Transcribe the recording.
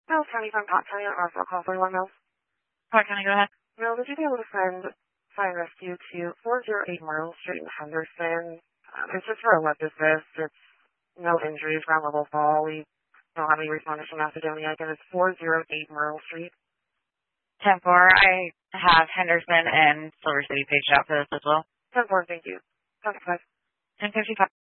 Mills County from Pot County or for call 41 Mills. Pot County, go ahead. Mills, would you be able to send fire rescue to 408 Myrtle Street in Henderson? It's just for a web assist. It's no injuries, ground level fall. We don't have any responders from Macedonia. Again, it's 408 Myrtle Street. 10-4. I have Henderson and Silver City paged out for this as well. 10-4, thank you. 10-5. 10:55.